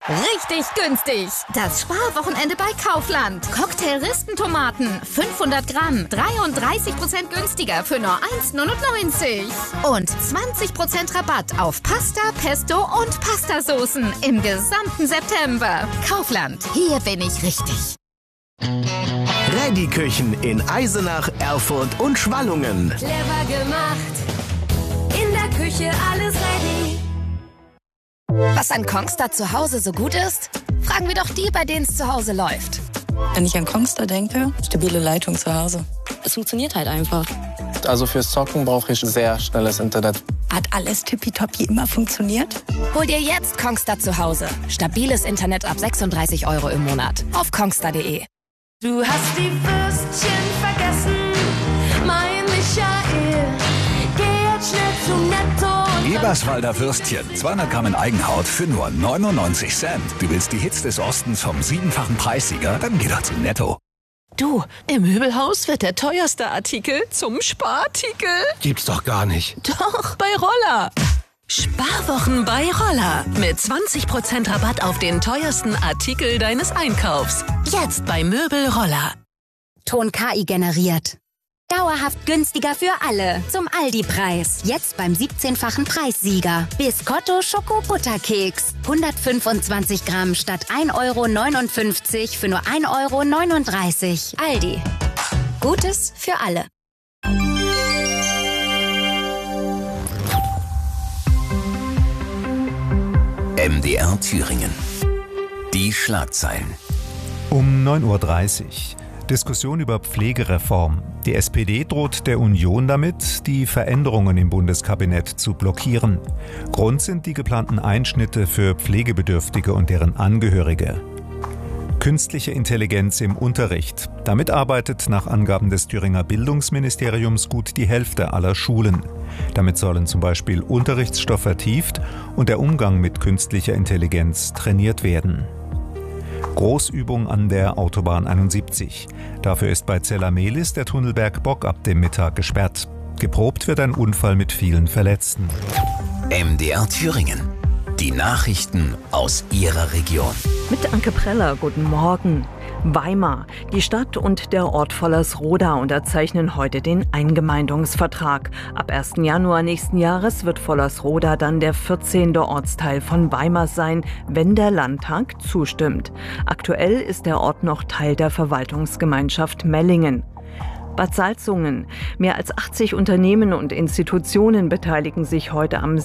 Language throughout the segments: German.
Richtig günstig. Das Sparwochenende bei Kaufland. Cocktail-Ristentomaten, 500 Gramm, 33% günstiger für nur 1,99. Und 20% Rabatt auf Pasta, Pesto und Pastasoßen im gesamten September. Kaufland, hier bin ich richtig. Ready-Küchen in Eisenach, Erfurt und Schwallungen. Clever gemacht. In der Küche alles ready. Was an Kongstar zu Hause so gut ist? Fragen wir doch die, bei denen es zu Hause läuft. Wenn ich an Kongstar denke, stabile Leitung zu Hause. Es funktioniert halt einfach. Also fürs Zocken brauche ich sehr schnelles Internet. Hat alles tippitoppi immer funktioniert? Hol dir jetzt Kongstar zu Hause. Stabiles Internet ab 36 € im Monat. Auf kongstar.de. Du hast die Würstchen vergessen, mein Michael. Geh jetzt schnell zum Netto. Eberswalder Würstchen, 200 Gramm in Eigenhaut für nur 99 Cent. Du willst die Hits des Ostens vom 7-fachen Preissieger? Dann geh doch zum Netto. Du, im Möbelhaus wird der teuerste Artikel zum Sparartikel. Gibt's doch gar nicht. Doch, bei Roller. Sparwochen bei Roller. Mit 20% Rabatt auf den teuersten Artikel deines Einkaufs. Jetzt bei Möbel Roller. Ton KI generiert. Dauerhaft günstiger für alle. Zum Aldi-Preis. Jetzt beim 17-fachen Preissieger. Biscotto Schoko-Butterkeks. 125 Gramm statt 1,59 € für nur 1,39 €. Aldi. Gutes für alle. MDR Thüringen. Die Schlagzeilen. Um 9:30 Uhr. Diskussion über Pflegereform. Die SPD droht der Union damit, die Veränderungen im Bundeskabinett zu blockieren. Grund sind die geplanten Einschnitte für Pflegebedürftige und deren Angehörige. Künstliche Intelligenz im Unterricht. Damit arbeitet nach Angaben des Thüringer Bildungsministeriums gut die Hälfte aller Schulen. Damit sollen zum Beispiel Unterrichtsstoff vertieft und der Umgang mit künstlicher Intelligenz trainiert werden. Großübung an der Autobahn 71. Dafür ist bei Zellamelis der Tunnelberg Bock ab dem Mittag gesperrt. Geprobt wird ein Unfall mit vielen Verletzten. MDR Thüringen. Die Nachrichten aus Ihrer Region. Mit Anke Preller, guten Morgen. Weimar. Die Stadt und der Ort Vollersroda unterzeichnen heute den Eingemeindungsvertrag. Ab 1. Januar nächsten Jahres wird Vollersroda dann der 14. Ortsteil von Weimar sein, wenn der Landtag zustimmt. Aktuell ist der Ort noch Teil der Verwaltungsgemeinschaft Mellingen. Bad Salzungen. Mehr als 80 Unternehmen und Institutionen beteiligen sich heute am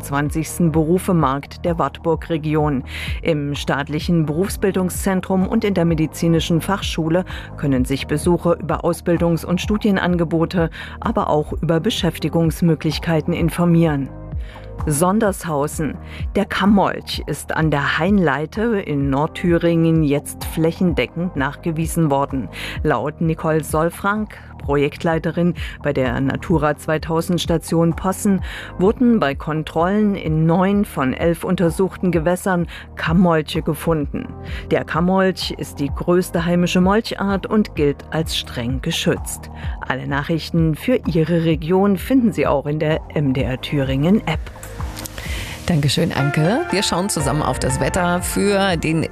26. Berufemarkt der Wartburg-Region. Im staatlichen Berufsbildungszentrum und in der medizinischen Fachschule können sich Besucher über Ausbildungs- und Studienangebote, aber auch über Beschäftigungsmöglichkeiten informieren. Sondershausen. Der Kammmolch ist an der Hainleite in Nordthüringen jetzt flächendeckend nachgewiesen worden. Laut Nicole Solfrank, Projektleiterin bei der Natura 2000 Station Possen, wurden bei Kontrollen in 9 von 11 untersuchten Gewässern Kammmolche gefunden. Der Kammmolch ist die größte heimische Molchart und gilt als streng geschützt. Alle Nachrichten für Ihre Region finden Sie auch in der MDR Thüringen App. Dankeschön, Anke. Wir schauen zusammen auf das Wetter für den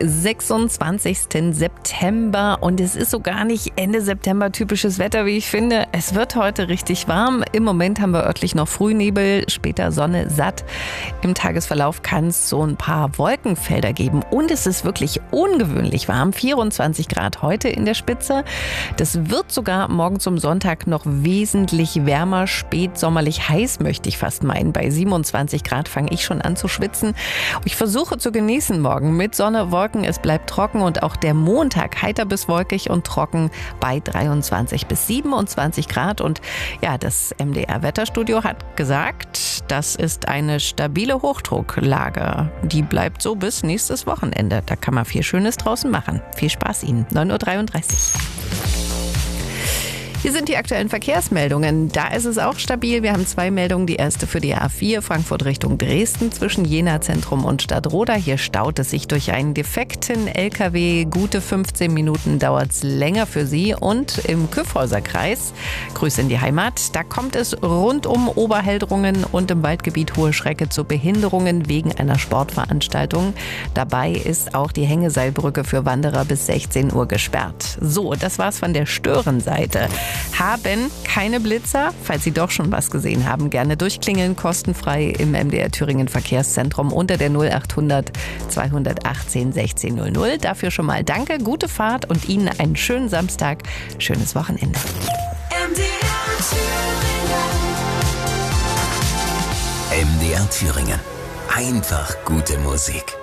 26. September. Und es ist so gar nicht Ende September typisches Wetter, wie ich finde. Es wird heute richtig warm. Im Moment haben wir örtlich noch Frühnebel, später Sonne satt. Im Tagesverlauf kann es so ein paar Wolkenfelder geben. Und es ist wirklich ungewöhnlich warm. 24 Grad heute in der Spitze. Das wird sogar morgen zum Sonntag noch wesentlich wärmer. Spätsommerlich heiß, möchte ich fast meinen. Bei 27 Grad fange ich schon an zu schwitzen. Ich versuche zu genießen morgen mit Sonne, Wolken. Es bleibt trocken und auch der Montag heiter bis wolkig und trocken bei 23 bis 27 Grad. Und ja, das MDR-Wetterstudio hat gesagt, das ist eine stabile Hochdrucklage. Die bleibt so bis nächstes Wochenende. Da kann man viel Schönes draußen machen. Viel Spaß Ihnen. 9:33 Uhr. Hier sind die aktuellen Verkehrsmeldungen. Da ist es auch stabil. Wir haben 2 Meldungen. Die erste für die A4 Frankfurt Richtung Dresden zwischen Jena Zentrum und Stadtroda. Hier staut es sich durch einen defekten LKW. Gute 15 Minuten dauert es länger für Sie. Und im Kyffhäuserkreis, Grüße in die Heimat, da kommt es rund um Oberheldrungen und im Waldgebiet Hohe Schrecke zu Behinderungen wegen einer Sportveranstaltung. Dabei ist auch die Hängeseilbrücke für Wanderer bis 16 Uhr gesperrt. So, das war's von der Störenseite. Haben keine Blitzer? Falls Sie doch schon was gesehen haben, gerne durchklingeln, kostenfrei im MDR Thüringen Verkehrszentrum unter der 0800 218 1600. Dafür schon mal danke, gute Fahrt und Ihnen einen schönen Samstag, schönes Wochenende. MDR Thüringen. Einfach gute Musik.